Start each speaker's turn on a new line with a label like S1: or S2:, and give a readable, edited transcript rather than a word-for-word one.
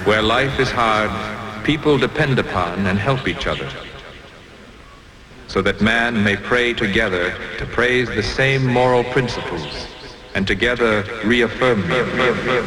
S1: Where life is hard, people depend upon and help each other, so that man may pray together to praise the same moral principles and together reaffirm them.